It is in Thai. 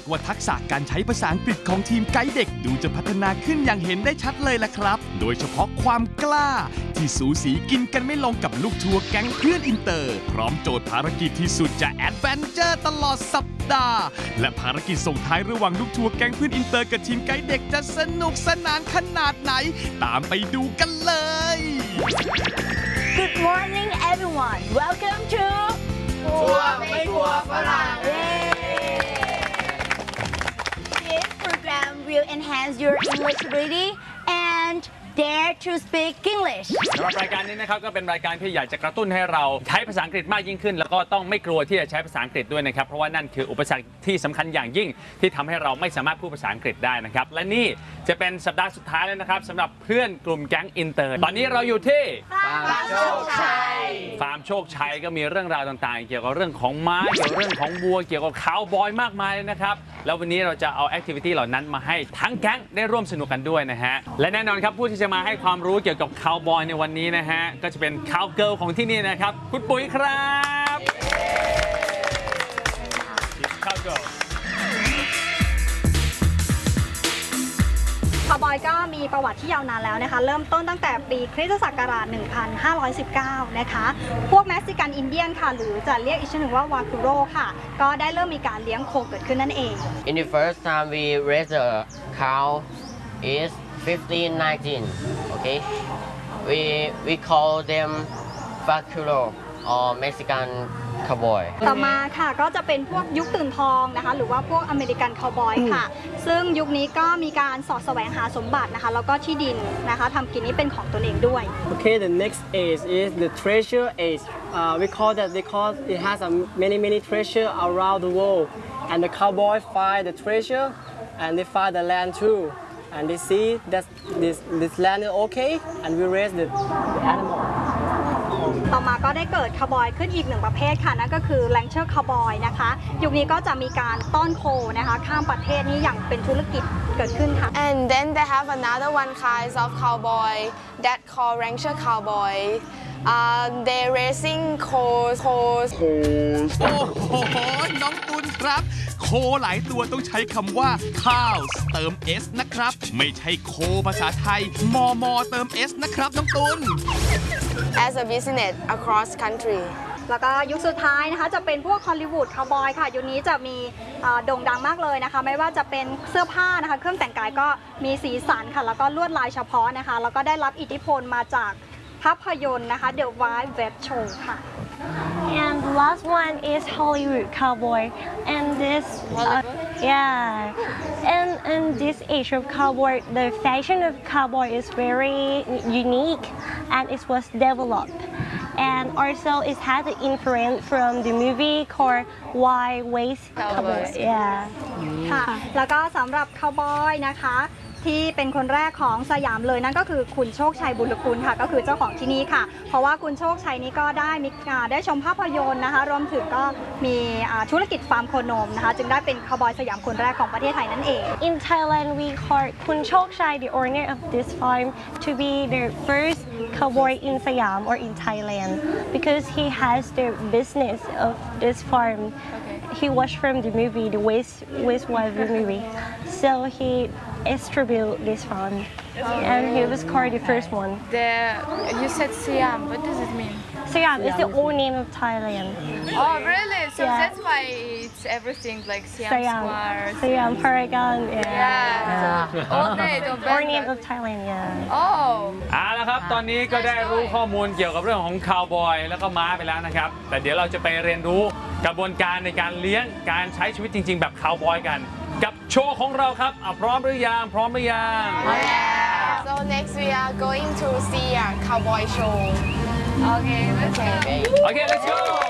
กว่าทักษะการใช้ภาษาอังกฤษของทีมไกด์เด็กดูจะพัฒนาขึ้นอย่างเห็นได้ชัดเลยล่ะครับโดยเฉพาะความกล้าที่สูสีกินกันไม่ลงกับลูกทัวร์แก๊งเพื่อนอินเตอร์พร้อมโจทย์ภารกิจที่สุดจะแอดเวนเจอร์ตลอดสัปดาห์และภารกิจส่งท้ายระหว่างลูกทัวร์แก๊งเพื่อนอินเตอร์กับทีมไกด์เด็กจะสนุกสนานขนาดไหนตามไปดูกันเลย Good morning everyone welcome to ทัวร์ไม่กลัวฝรั่ง This program will enhance your English ability and dare to speak English สำหรับรายการนี้นะครับก็เป็นรายการที่อยากจะกระตุ้นให้เราใช้ภาษาอังกฤษมากยิ่งขึ้นแล้วก็ต้องไม่กลัวที่จะใช้ภาษาอังกฤษด้วยนะครับเพราะว่านั่นคืออุปสรรคที่สำคัญอย่างยิ่งที่ทำให้เราไม่สามารถพูดภาษาอังกฤษได้นะครับและนี่จะเป็นสัปดาห์สุดท้ายแล้วนะครับสำหรับเพื่อนกลุ่มแก๊งอินเตอร์ตอนนี้เราอยู่ที่ฟาร์มโชคชัยฟาร์มโชคชัยก็มีเรื่องราวต่างๆเกี่ยวกับเรื่องของม้าเกี่ยวกับเรื่องของวัวเกี่ยวกับคาวบอยมากมายเลยนะครับแล้ววันนี้เราจะเอาแอคทิวิตี้เหล่านั้นมาให้ทั้งแก๊งได้ร่วมสนุกกันด้วยนะฮะและแน่นอนครับผู้ที่จะมาให้ความรู้เกี่ยวกับคาวบอยในวันนี้นะฮะก็จะเป็นคาวเกิร์ลของที่นี่นะครับคุณปุ๋ยครับคาวเกิร์ลคาวบอยก็มีประวัติที่ยาวนานแล้วนะคะเริ่มต้นตั้งแต่ปีคริสตศักราช 1519 นะคะพวกเม็กซิกันอินเดียนค่ะหรือจะเรียกอีกชื่อหนึ่งว่าวาคูโรค่ะก็ได้เริ่มมีการเลี้ยงโคเกิดขึ้นนั่นเอง In the first time we raise a cow is 1519 okay we call them vaquero or Mexican cowboy ต่อมาค่ะก็จะเป็นพวกยุคตื่นทองนะคะหรือว่าพวกอเมริกันคาวบอยค่ะซึ่งยุคนี้ก็มีการสอดแสวงหาสมบัตินะคะแล้วก็ที่ดินนะคะทำกินนี้เป็นของตนเองด้วย Okay, the next age is the treasure age. We call that because it has many treasure around the world, and the cowboy find the treasure, and they find the land too, and they see that this land is okay, and we raise the animal. ต่อมาก็ได้เกิดคาวบอยขึ้นอีกหนึ่งประเภทค่ะนั่นก็คือแรงเชอร์คาวบอยนะคะยุคนี้ก็จะมีการต้อนโคนะคะข้ามประเทศนี้อย่างเป็นธุรกิจเกิดขึ้นค่ะ And then they have another one kind of cowboy that called rancher cowboy. They're raising cows. โอ้โหน้องตุลครับโคหลายตัวต้องใช้คำว่า cows เติม s นะครับไม่ใช่โคภาษาไทยมอเติม s นะครับน้องตุล As a business across country. แล้วก็ยุคสุดท้ายนะคะจะเป็นพวกฮอลลีวูดคาวบอยค่ะยุคนี้จะมีโด่งดังมากเลยนะคะไม่ว่าจะเป็นเสื้อผ้านะคะเครื่องแต่งกายก็มีสีสันค่ะแล้วก็ลวดลายเฉพาะนะคะแล้วก็ได้รับอิทธิพลมาจากภาพยนตร์นะคะ The Wild West Show ค่ะ And the last one is Hollywood cowboy, and this, and this age of cowboy, the fashion of cowboy is very unique, and it was developed, and also it has an influence from the movie called Wild West Cowboy. Yeah. ค่ะแล้วก็สำหรับคาวบอยนะคะที่เป็นคนแรกของสยามเลยนั่นก็คือคุณโชคชัยบุญกุลค่ะก็คือเจ้าของที่นี่ค่ะเพราะว่าคุณโชคชัยนี้ก็ได้ชมภาพยนตร์นะคะรวมถึงก็มีธุรกิจฟาร์มโคนมนะคะจึงได้เป็นคาวบอยสยามคนแรกของประเทศไทยนั่นเอง In Thailand, we call Kun Chok Chai, the owner of this farm, to be the first cowboy in Siam or in Thailand because he has the business of this farm. He watched from the movie, the West Wild movie, so he distributed this farm, and he was called the first one. You said Siam. What does it mean? Siam is the old name of Thailand. Oh, really? So Yeah. that's why it's everything like Siam Square. Siam Paragon, Yeah. Old name of old name Bangkok. of Thailand, yeah. Oh. เอาละครับตอนนี้ก็ได้รู้ข้อมูลเกี่ยวกับเรื่องของคาวบอยแล้วก็ม้าไปแล้วนะครับแต่เดี๋ยวเราจะไปเรียนรู้กระบวนการในการเลี้ยงการใช้ชีวิตจริงๆแบบคาวบอยกันกับโชว์ของเราครับพร้อมหรือยังพร้อมหรือยัง So next we are going to see a cowboy show. Okay, let's go. Okay let's go